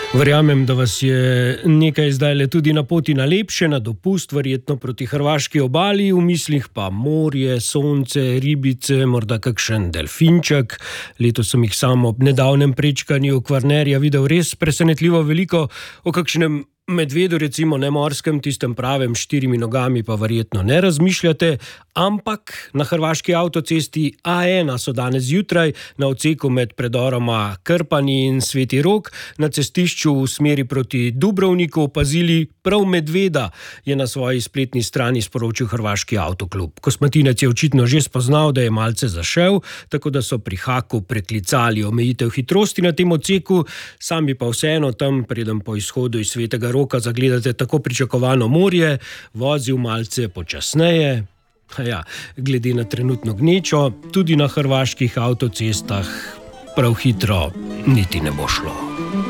Verjamem, da vas je nekaj zdajle tudi na poti na lepše, na dopust, verjetno proti hrvaški obali, v mislih pa morje, sonce, ribice, morda kakšen delfinček. Letos sem jih sam ob nedavnem prečkanju Kvarnerja videl res presenetljivo veliko, o kakšnem medvedu, recimo ne morskem, tistem pravem, 4 nogami pa verjetno ne razmišljate, ampak na hrvaški avtocesti A1 so danes zjutraj na odseku med predoroma Krpani in Sveti Rok na cestišču v smeri proti Dubrovniku opazili prav medveda, je na svoji spletni strani sporočil hrvaški avtoklub. Kosmatinec je očitno že spoznal, da je malce zašel, tako da so pri haku preklicali omejitev hitrosti na tem odseku, sami pa vseeno tam, preden po izhodu iz Svetega Roka zagledate tako pričakovano morje, vozil malce počasneje. Ja, glede na trenutno gnečo, tudi na hrvaških avtocestah prav hitro niti ne bo šlo.